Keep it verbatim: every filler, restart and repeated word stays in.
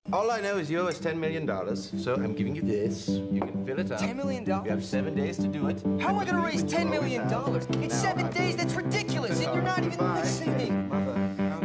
All I know is you owe us ten million dollars, so I'm giving you this. You can fill it up. ten million dollars? You have seven days to do it. How am I going to raise ten million dollars? It's seven days. That's ridiculous. And you're not even listening